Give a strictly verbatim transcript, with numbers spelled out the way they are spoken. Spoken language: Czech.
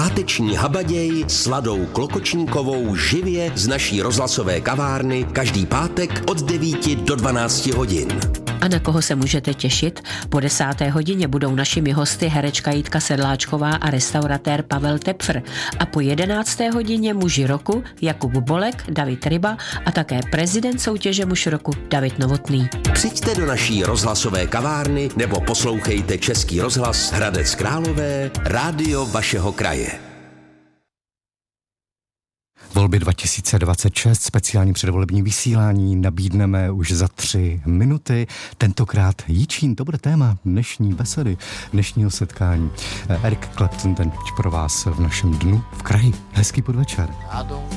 Páteční habaděj s Ladou Klokočníkovou živě z naší rozhlasové kavárny každý pátek od devíti do dvanácti hodin. A na koho se můžete těšit? Po desáté hodině budou našimi hosty herečka Jitka Sedláčková a restauratér Pavel Tepfr. A po jedenácté hodině muži roku Jakub Bolek, David Ryba a také prezident soutěže muž roku David Novotný. Přijďte do naší rozhlasové kavárny nebo poslouchejte Český rozhlas Hradec Králové, rádio vašeho kraje. Volby dva tisíce dvacet šest, speciální předvolební vysílání nabídneme už za tři minuty. Tentokrát Jičín, to bude téma dnešní besedy, dnešního setkání. Eric Clapton ten pro vás v našem dnu v kraji. Hezký podvečer.